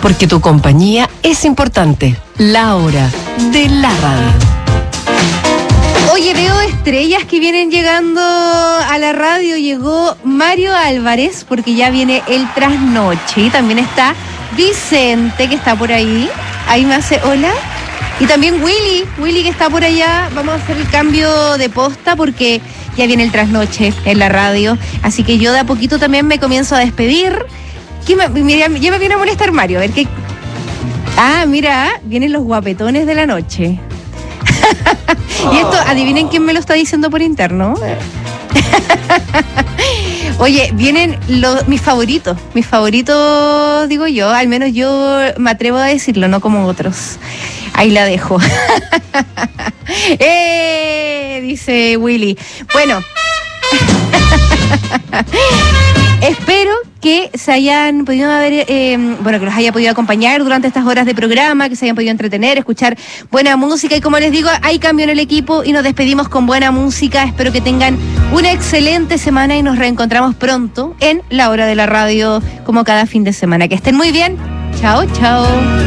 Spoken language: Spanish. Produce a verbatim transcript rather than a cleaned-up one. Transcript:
Porque tu compañía es importante. La hora de la radio. Oye, veo estrellas que vienen llegando a la radio. Llegó Mario Álvarez, porque ya viene el trasnoche. Y también está Vicente, que está por ahí. Ahí me hace hola. Y también Willy, Willy que está por allá. Vamos a hacer el cambio de posta porque ya viene el trasnoche en la radio. Así que yo de a poquito también me comienzo a despedir. ¿Qué me, mira, ya me viene a molestar Mario. A ver qué. Ah, mira, vienen los guapetones de la noche. Y esto, adivinen quién me lo está diciendo por interno. Oye, vienen los, mis favoritos, mis favoritos, digo yo, al menos yo me atrevo a decirlo, no como otros. Ahí la dejo. ¡Eh! Dice Willy. Bueno. Espero que se hayan podido haber, eh, bueno, que los haya podido acompañar durante estas horas de programa, que se hayan podido entretener, escuchar buena música. Y como les digo, hay cambio en el equipo y nos despedimos con buena música. Espero que tengan una excelente semana y nos reencontramos pronto en La Hora de la Radio, como cada fin de semana. Que estén muy bien. Chao, chao.